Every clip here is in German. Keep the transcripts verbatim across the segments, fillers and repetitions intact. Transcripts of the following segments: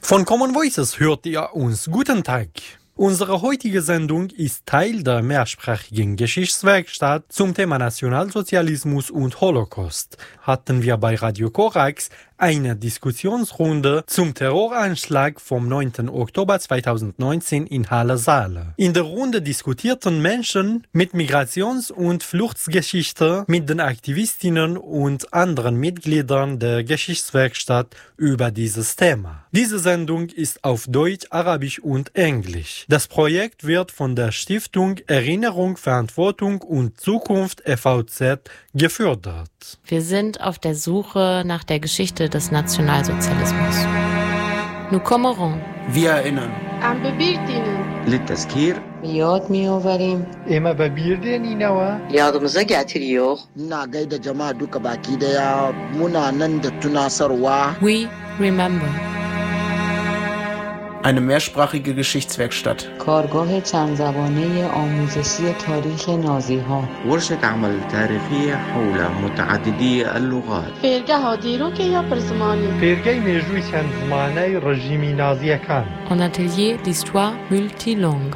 Von Common Voices hört ihr uns. Guten Tag. Unsere heutige Sendung ist Teil der mehrsprachigen Geschichtswerkstatt zum Thema Nationalsozialismus und Holocaust. Hatten wir bei Radio Korax eine Diskussionsrunde zum Terroranschlag vom neunten Oktober zweitausendneunzehn in Halle-Saale. In der Runde diskutierten Menschen mit Migrations- und Fluchtgeschichte mit den Aktivistinnen und anderen Mitgliedern der Geschichtswerkstatt über dieses Thema. Diese Sendung ist auf Deutsch, Arabisch und Englisch. Das Projekt wird von der Stiftung Erinnerung, Verantwortung und Zukunft E V Z gefördert. Wir sind auf der Suche nach der Geschichte des Nationalsozialismus. Nous commémorons. Wir erinnern. عم ببيردينن للتذكير. یاد میآوریم. اما ببیردینینەوە. Yadımıza getiriyor. Ina gaida jama'a duka baki daya, muna nan da tunasarwa. We remember. Eine mehrsprachige Geschichtswerkstatt. کارگاه چند زبانه آموزشی تاریخ نازی‌ها. ورشة عمل تاريخية حول متعددي اللغات. فێرگەها دیرۆکە یا پرزمانی. فێرگەی مێژووی چەند زمانەی ڕژیمی نازیەکان. En atelier d'histoire multilangue.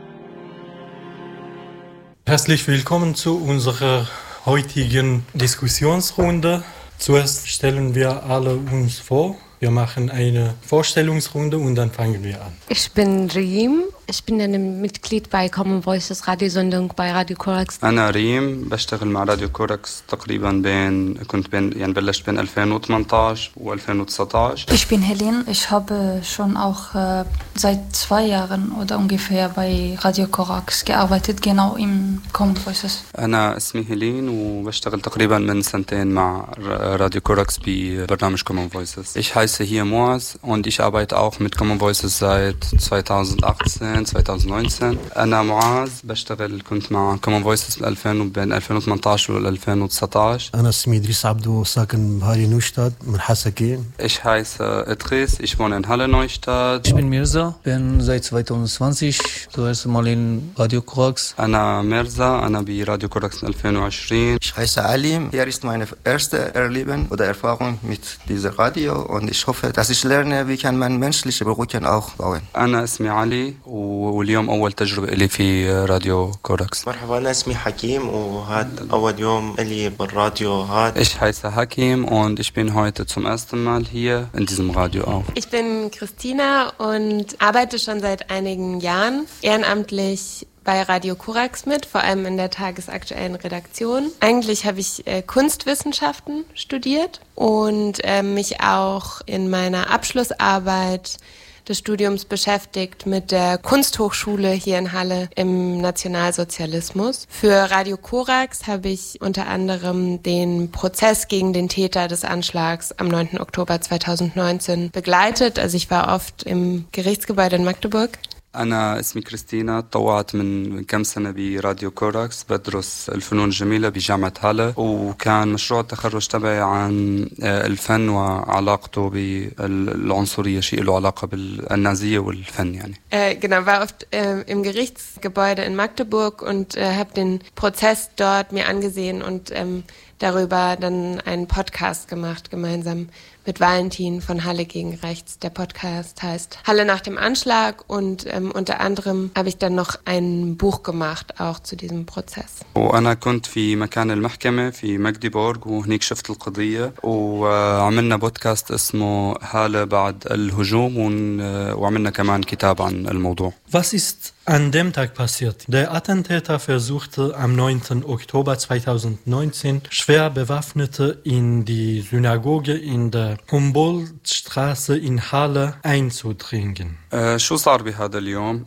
Herzlich willkommen zu unserer heutigen Diskussionsrunde. Zuerst stellen wir alle uns vor. Wir machen eine Vorstellungsrunde und dann fangen wir an. Ich bin Reem. Ich bin ein Mitglied bei Common Voices Radiosendung bei Radio Korax. أنا ريم بشتغل مع راديو كوركس تقريبا بين كنت بين يعني بلشت بين ألفين وثمانية عشر و2019. Ich bin Helene. Ich habe schon auch äh, seit zwei Jahren oder ungefähr bei Radio Korax gearbeitet, genau im Common Voices. أنا اسمي هيلين وبشتغل تقريبا من سنتين مع راديو كوركس ببرنامج Common Voices. Ich heiße hier Moaz und ich arbeite auch mit Common Voices seit zweitausendachtzehn zweitausendneunzehn. أنا معاذ بشتغل كنت مع Common Voices ألفين بين ألفين وثمانية عشر و ألفين وتسعة عشر. أنا اسمي إدريس عبدو ساكن بهاري نوشتاد من حسكين. Ich heiße Idris, ich wohne in Halle Neustadt. Ich bin Mirza, bin seit zwanzig zwanzig zuerst mal in Radio Korax. أنا ميرزا أنا براديو كوراكس ألفين وعشرين. Ich heiße Alim. Hier ist meine erste Erleben oder Erfahrung mit dieser Radio und ich hoffe, dass ich lerne, wie kann man menschliche Brücken auch bauen. أنا اسمي علي واليوم أول تجربة لي في راديو كوركس. مرحبا أنا اسمي حكيم وهذا أول يوم لي بالراديو هذا. Ich heiße Hakim und ich bin heute zum ersten Mal hier in diesem Radio auch. Ich bin Christina und arbeite schon seit einigen Jahren ehrenamtlich bei Radio Korax mit, vor allem in der tagesaktuellen Redaktion. Eigentlich habe ich äh, Kunstwissenschaften studiert und äh, mich auch in meiner Abschlussarbeit des Studiums beschäftigt mit der Kunsthochschule hier in Halle im Nationalsozialismus. Für Radio Korax habe ich unter anderem den Prozess gegen den Täter des Anschlags am neunten Oktober zweitausendneunzehn begleitet. Also ich war oft im Gerichtsgebäude in Magdeburg. أنا اسمي كريستينا تطوعت من كم سنة براديو كوراكس بدرس الفنون الجميلة بجامعة هالة وكان مشروع التخرج تبعي عن الفن وعلاقته بالعنصرية شيء له علاقة بالنازية والفن يعني. Äh, genau, war oft äh, im Gerichtsgebäude in Magdeburg und äh, habe den Prozess dort mir angesehen und ähm, darüber dann einen Podcast gemacht, gemeinsam mit Valentin von Halle gegen Rechts. Der Podcast heißt Halle nach dem Anschlag und ähm, unter anderem habe ich dann noch ein Buch gemacht, auch zu diesem Prozess. وأنا كنت في مكان المحكمة في ماجديبورغ وهنيك شفت القضية وعملنا بودكاست اسمه هالة بعد الهجوم وعملنا كمان كتاب عن الموضوع. Was ist an dem Tag passiert? Der Attentäter versuchte am neunten Oktober zweitausendneunzehn schwer Bewaffnete in die Synagoge in der Humboldtstraße in Halle einzudringen. شو صار بهذا اليوم؟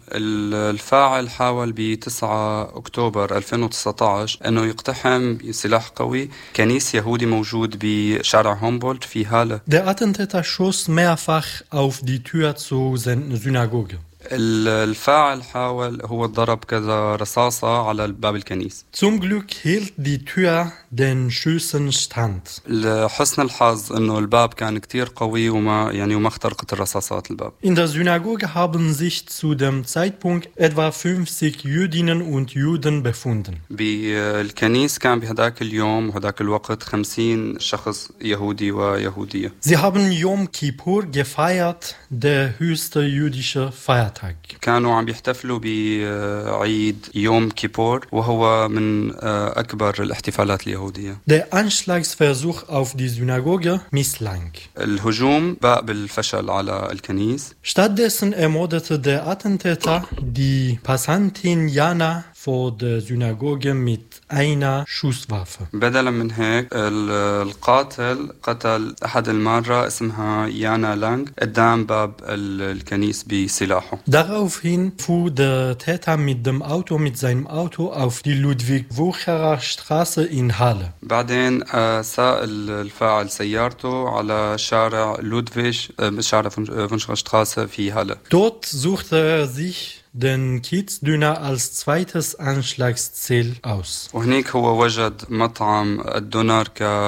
الفاعل حاول ب تسعة أكتوبر ألفين وتسعة عشر أنه يقتحم بسلاح قوي كنيس يهودي موجود بشارع هومبولdt في هالة. Der Attentäter schoss mehrfach auf die Tür zur Synagoge. الفاعل حاول هو ضرب كذا رصاصة على باب الكنيسة. Zum Glück hielt die Tür den Schüssen stand. لحسن الحظ إنه الباب كان كتير قوي وما يعني وما اخترقت الرصاصات الباب. In der Synagoge haben sich zu dem Zeitpunkt etwa fünfzig Jüdinnen und Juden befunden. بالكنيسة كان بهداك اليوم وهداك الوقت خمسين شخص يهودي ويهودية. Sie haben Yom Kippur gefeiert, der höchste jüdische Feiertag. كانوا عم يحتفلوا بعيد يوم كيبور وهو من أكبر الاحتفالات اليهودية. Der Anschlagsversuch auf die Synagoge misslang. الهجوم باء بالفشل على الكنيسة. Stattdessen ermordete der Attentäter die Passantin Jana vor der Synagoge mit einer Schusswaffe. بدلا من هيك القاتل قتل أحد المارة اسمها يانا لانغ قدام باب الكنيسة بسلاحه. Daraufhin fuhr der Täter mit dem Auto mit seinem Auto auf die Ludwig-Wucherer Straße in Halle. بعدين ساق الفاعل سيارته على شارع لودفيج شارع فونشغا Straße في هاله. Dort suchte er sich den Kiezdüner als zweites Anschlagsziel aus. وهنيك هو وجد مطعم الدونر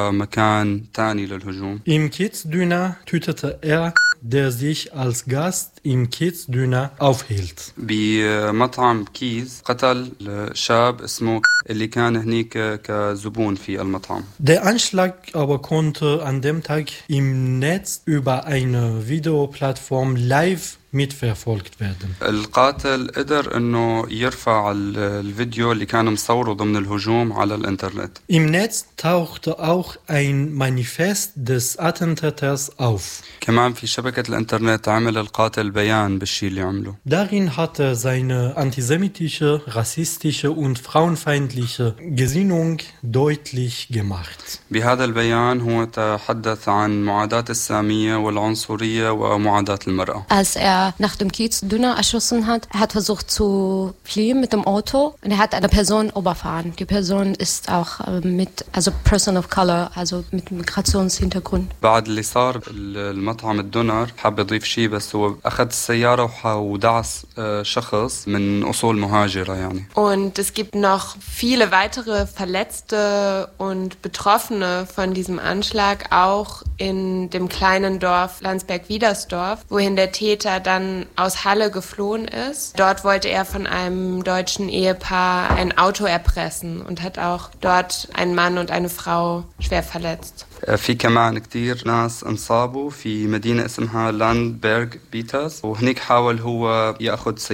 كمكان ثاني للهجوم. Im Kiezdüner tötete er, der sich als Gast im Kiezdüner aufhielt. بمطعم كيز قتل شاب اسمه اللي كان هنيك كزبون في المطعم. Der Anschlag aber konnte an dem Tag im Netz über eine Videoplattform live mitverfolgt werden. القاتل قدر انه يرفع الفيديو اللي كان مصوره ضمن الهجوم على الانترنت. Im Netz tauchte auch ein Manifest des Attentäters auf. كمان في شبكة الانترنت عمل القاتل بيان بالشيء اللي عمله. Darin hat er seine antisemitische, rassistische und frauenfeindliche Gesinnung deutlich gemacht. بهذا البيان هو تحدث عن معاداة السامية والعنصرية ومعاداة المرأة. Als er nach dem Kiezdüner erschossen hat, er hat versucht zu fliehen mit dem Auto und er hat eine Person überfahren. Die Person ist auch äh, mit, also Person of Color, also mit Migrationshintergrund. بعد اللي صار المطعم الدونر حاب يضيف شيء بس هو أخذ السيارة ودعس شخص من أصول مهاجرة يعني. Und es gibt noch viele weitere Verletzte und Betroffene von diesem Anschlag, auch in dem kleinen Dorf Landsberg-Wiedersdorf, wohin der Täter dann aus Halle geflohen ist. Dort wollte er von einem deutschen Ehepaar ein Auto erpressen und hat auch dort einen Mann und eine Frau schwer verletzt. في كمان كتير ناس انصابوا في مدينة اسمها لاندبرغ بيتاس وهنيك حاول هو يأخذ